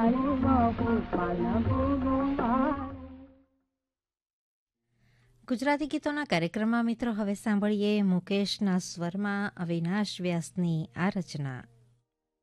ગુજરાતી ગીતોના કાર્યક્રમમાં મિત્રો હવે સાંભળીએ મુકેશના સ્વરમાં અવિનાશ વ્યાસની આ રચના.